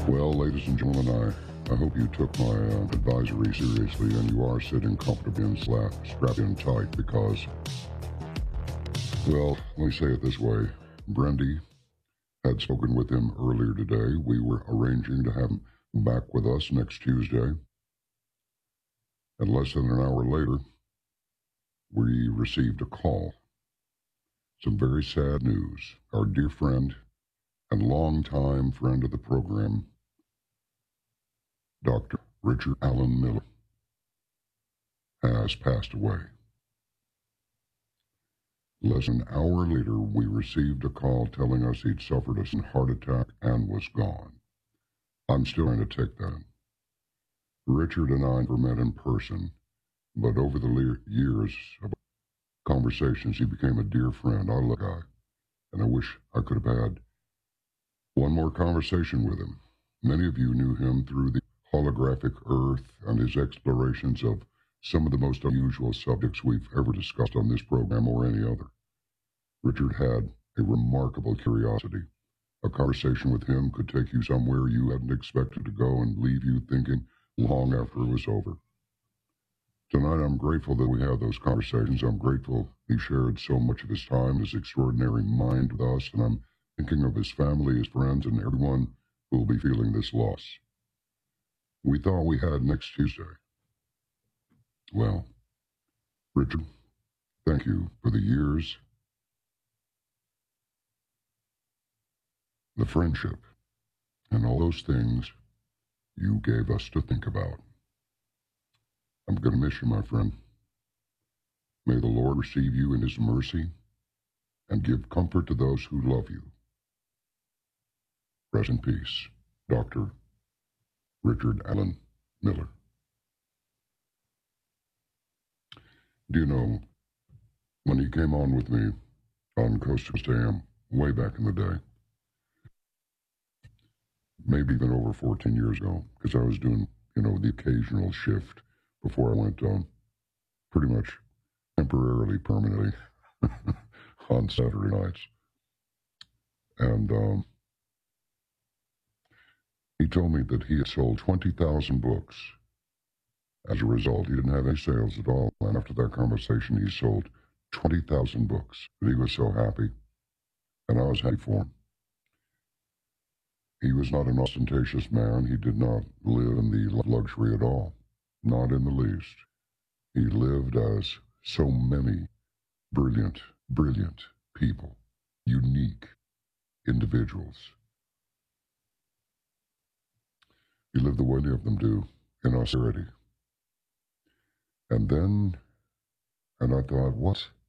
Well, ladies and gentlemen, I hope you took my advisory seriously and you are sitting comfortably and strapped in tight because, well, let me say it this way. Brendy had spoken with him earlier today. We were arranging to have him back with us next Tuesday. And less than an hour later, we received a call. Some very sad news. Our dear friend and longtime friend of the program, Dr. Richard Allen Miller, has passed away. Less than an hour later, we received a call telling us he'd suffered a heart attack and was gone. I'm still trying to take that in. Richard and I never met in person, but over the years of conversations, he became a dear friend. I love the guy, and I wish I could have had one more conversation with him. Many of you knew him through the holographic Earth and his explorations of some of the most unusual subjects we've ever discussed on this program or any other. Richard had a remarkable curiosity. A conversation with him could take you somewhere you hadn't expected to go and leave you thinking long after it was over. Tonight, I'm grateful that we had those conversations. I'm grateful he shared so much of his time, his extraordinary mind with us, and I'm thinking of his family, his friends, and everyone who will be feeling this loss. We thought we had next Tuesday. Well, Richard, thank you for the years, the friendship, and all those things you gave us to think about. I'm going to miss you, my friend. May the Lord receive you in his mercy and give comfort to those who love you. Rest in peace, Dr. Richard Allen Miller. Do you know, when he came on with me on Coast to Coast AM way back in the day, maybe even over 14 years ago, because I was doing, the occasional shift before I went pretty much temporarily, permanently on Saturday nights. And he told me that he had sold 20,000 books. As a result, he didn't have any sales at all. And after that conversation, he sold 20,000 books. But he was so happy, and I was happy for him. He was not an ostentatious man. He did not live in the luxury at all, not in the least. He lived as so many brilliant people, unique individuals. He lived the way many of them do, in austerity. And I thought, what